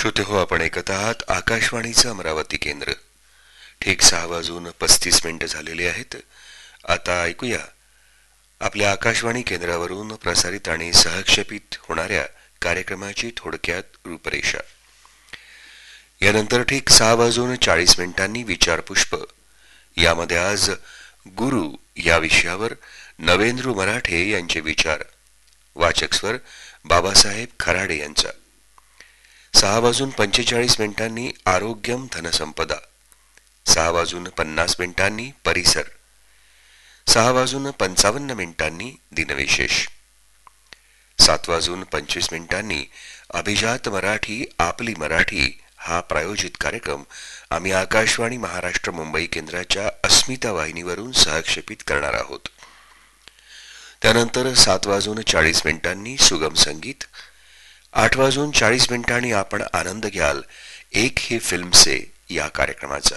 श्रोते हो, आपण ऐकत आहात आकाशवाणीचं अमरावती केंद्र. ठीक 6:35 झालेले आहेत. आता ऐकूया आपल्या आकाशवाणी केंद्रावरून प्रसारित आणि सहक्षेपित होणाऱ्या कार्यक्रमाची थोडक्यात रूपरेषा. यानंतर ठीक 6:40 विचारपुष्प, यामध्ये आज गुरु या विषयावर नवेंद्र मराठे यांचे विचार. वाचक स्वर बाबासाहेब खराडे यांचा. 6:45 आरोग्यम धनसंपदा. 6:50 परिसर. 6:55 दिनविशेष. 7:25 अभिजात मराठी आपली मराठी हा प्रायोजित कार्यक्रम आम्ही आकाशवाणी महाराष्ट्र मुंबई केंद्राच्या अस्मिता वाहिनीवरून सहक्षेपित करणार आहोत. त्यानंतर 7:40 सुगम संगीत. 8:40 आपण आनंद घ्याल एक ही फिल्म से या कार्यक्रमाचा.